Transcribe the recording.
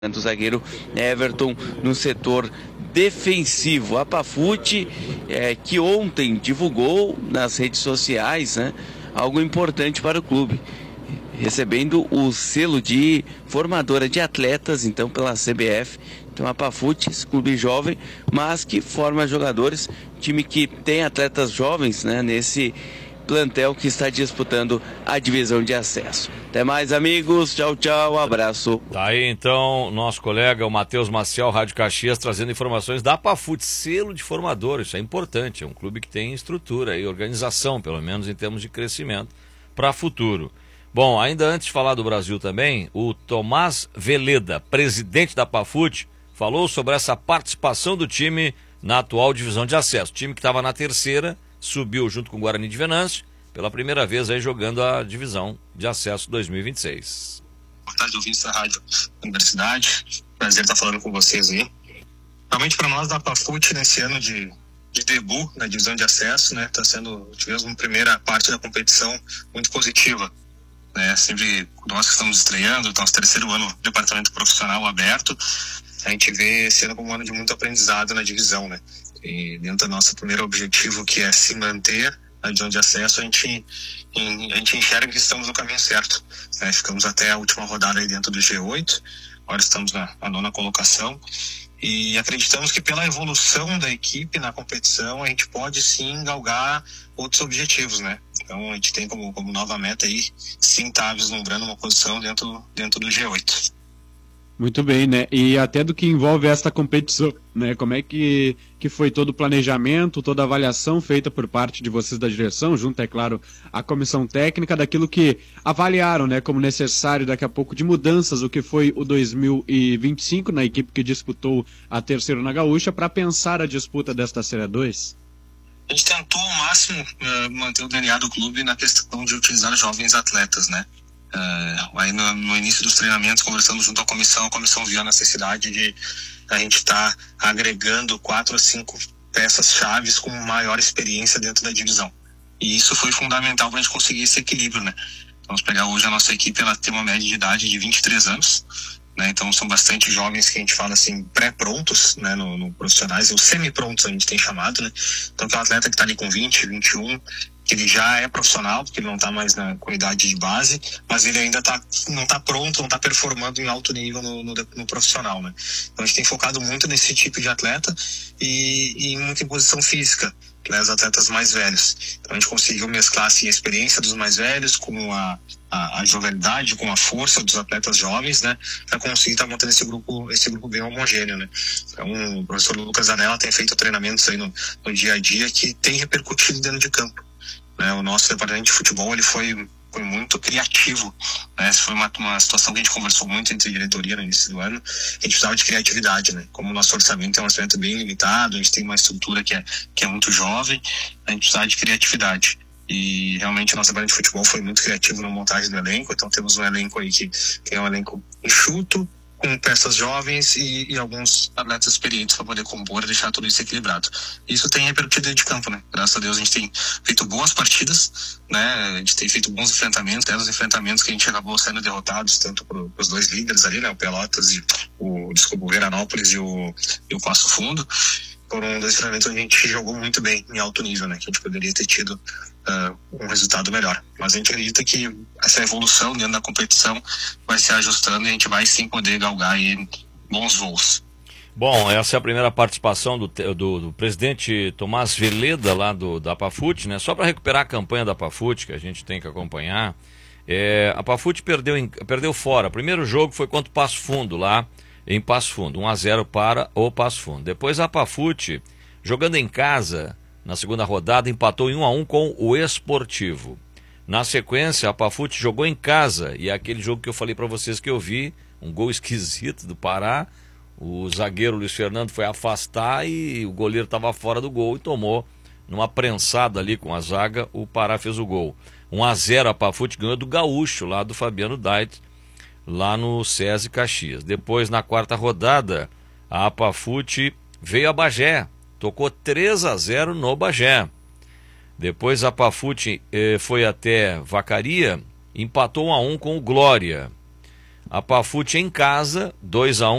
do zagueiro Everton no setor defensivo. A Pafute, que ontem divulgou nas redes sociais, né, algo importante para o clube, recebendo o selo de formadora de atletas, então, pela CBF. Então, a Pafute, esse clube jovem, mas que forma jogadores, time que tem atletas jovens, né, nesse plantel que está disputando a divisão de acesso. Até mais, amigos. Tchau, tchau. Abraço. Tá aí, então, nosso colega, o Matheus Maciel, Rádio Caxias, trazendo informações da Pafute, selo de formador. Isso é importante. É um clube que tem estrutura e organização, pelo menos em termos de crescimento, para futuro. Bom, ainda antes de falar do Brasil também, o Tomás Veleda, presidente da Pafute, falou sobre essa participação do time na atual divisão de acesso. O time que estava na terceira subiu junto com o Guarani de Venâncio, pela primeira vez aí jogando a divisão de acesso 2026. Boa tarde, ouvintes da Rádio Universidade. Prazer estar falando com vocês aí. Realmente para nós da Pafute, nesse ano de debut na divisão de acesso, né, tivemos uma primeira parte da competição muito positiva. Né, sempre nós que estamos estreando, nosso terceiro ano do departamento profissional aberto, a gente vê esse ano como um ano de muito aprendizado na divisão, né? E dentro do nosso primeiro objetivo, que é se manter na divisão de acesso, a gente enxerga que estamos no caminho certo. Né? Ficamos até a última rodada aí dentro do G8, agora estamos na nona colocação, e acreditamos que pela evolução da equipe na competição, a gente pode sim galgar outros objetivos, né? Então a gente tem como nova meta aí, sim, estar vislumbrando uma posição dentro do G8. Muito bem, né? E até do que envolve esta competição, né? Como é que foi todo o planejamento, toda a avaliação feita por parte de vocês da direção, junto, é claro, à comissão técnica, daquilo que avaliaram, né, como necessário daqui a pouco de mudanças, o que foi o 2025 na equipe que disputou a terceira na Gaúcha, para pensar a disputa desta Série 2? A gente tentou ao máximo manter o DNA do clube na questão de utilizar jovens atletas, né? Aí no início dos treinamentos, conversando junto à comissão, a comissão viu a necessidade de a gente estar agregando 4 a 5 peças chaves com maior experiência dentro da divisão. E isso foi fundamental para a gente conseguir esse equilíbrio, né? Vamos pegar hoje a nossa equipe, ela tem uma média de idade de 23 anos, né? Então são bastante jovens que a gente fala assim, pré-prontos, né, no profissionais, os semi-prontos a gente tem chamado, né? Então que é um atleta que está ali com 20, 21, que ele já é profissional, porque ele não está mais com idade de base, mas ele ainda não está pronto, não está performando em alto nível no profissional, né? Então a gente tem focado muito nesse tipo de atleta e muito em posição física, né, os atletas mais velhos. Então a gente conseguiu mesclar assim, a experiência dos mais velhos com a jovialidade, com a força dos atletas jovens, né, para conseguir estar montando esse grupo bem homogêneo, né. Então o professor Lucas Anella tem feito treinamentos aí no dia a dia que tem repercutido dentro de campo. O nosso departamento de futebol ele foi muito criativo, né? Essa foi uma situação que a gente conversou muito entre a diretoria no início do ano. A gente precisava de criatividade, né? Como o nosso orçamento é um orçamento bem limitado, a gente tem uma estrutura que é muito jovem, a gente precisava de criatividade. E realmente o nosso departamento de futebol foi muito criativo na montagem do elenco. Então temos um elenco aí que é um elenco enxuto, com peças jovens e alguns atletas experientes para poder compor e deixar tudo isso equilibrado. Isso tem repercutido dentro de campo, né? Graças a Deus a gente tem feito boas partidas, né? A gente tem feito bons enfrentamentos, até os enfrentamentos que a gente acabou sendo derrotados, tanto para os dois líderes ali, né? O Pelotas e o Veranópolis e o Passo Fundo. Foram dois enfrentamentos onde a gente jogou muito bem, em alto nível, né? Que a gente poderia ter tido um resultado melhor. Mas a gente acredita que essa evolução dentro da competição vai se ajustando e a gente vai sim poder galgar aí bons voos. Bom, essa é a primeira participação do presidente Tomás Veleda lá da Pafute, né? Só para recuperar a campanha da Pafute, que a gente tem que acompanhar. A Pafute perdeu fora. O primeiro jogo foi contra o Passo Fundo, lá em Passo Fundo, 1-0 para o Passo Fundo. Depois a Pafute, jogando em casa, na segunda rodada, empatou em 1-1 com o Esportivo. Na sequência, a Pafute jogou em casa, e é aquele jogo que eu falei para vocês que eu vi, um gol esquisito do Pará, o zagueiro Luiz Fernando foi afastar e o goleiro estava fora do gol e tomou numa prensada ali com a zaga, o Pará fez o gol. 1-0 a Pafute ganhou do Gaúcho, lá do Fabiano Dait, lá no SESI Caxias. Depois, na quarta rodada, a Pafute veio a Bagé, tocou 3-0 no Bagé. Depois a Pafute foi até Vacaria, empatou 1-1 com o Glória. A Pafute em casa, 2-1.